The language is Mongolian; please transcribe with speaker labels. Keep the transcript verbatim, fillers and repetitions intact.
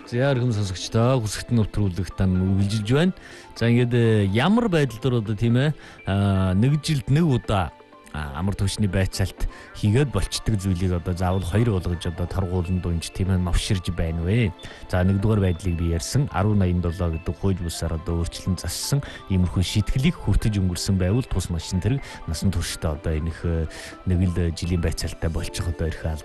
Speaker 1: За өргөм сонсогчдоо хүсэгт нэвтрүүлэгт тань үргэлжилж байна. За ингээд ямар байдал дээр одоо тийм ээ нэг жилд нэг удаа амар төвчний байцаалт хийгээд болчдөг зүйлийг одоо заавал хоёр болгож одоо торгууланд унж тийм ээ новширж байна вэ. За нэгдүгээр байдлыг би ярьсан ten eighty-seven гэдэг хууль бусаар одоо өөрчлөн зассан иймэрхүү шийтгэлийг хүртэж өнгөрсөн байвал тус машин тэрэг насан туршдаа одоо энэх нэг л жилийн байцаалттай болчих одоо ирэх